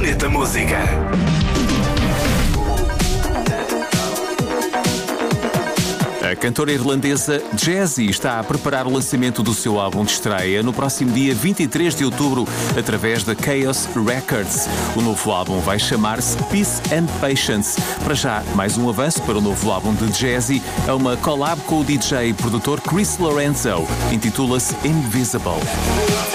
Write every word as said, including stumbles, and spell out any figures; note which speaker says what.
Speaker 1: Planeta Música.
Speaker 2: A cantora irlandesa Jessie está a preparar o lançamento do seu álbum de estreia no próximo dia vinte e três de outubro, através da Chaos Records. O novo álbum vai chamar-se Peace and Patience. Para já, mais um avanço para o novo álbum de Jessie. É uma collab com o D J e produtor Chris Lorenzo. Intitula-se Invisible.